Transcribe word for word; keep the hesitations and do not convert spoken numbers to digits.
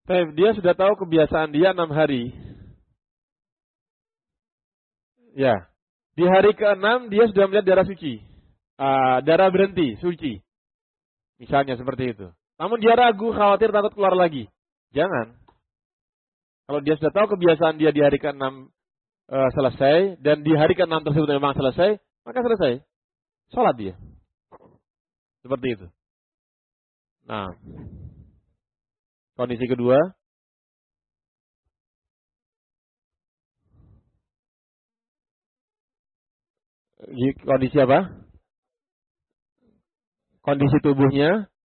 Baik, dia sudah tahu kebiasaan dia enam hari. Ya, di hari keenam dia sudah melihat darah suci, uh, darah berhenti, suci. Misalnya seperti itu. Namun dia ragu, khawatir, takut keluar lagi. Jangan. Kalau dia sudah tahu kebiasaan dia di hari keenam uh, selesai, dan di hari keenam tersebut memang selesai, maka selesai. Sholat dia. Seperti itu. Nah, kondisi kedua. Kondisi apa? Kondisi tubuhnya.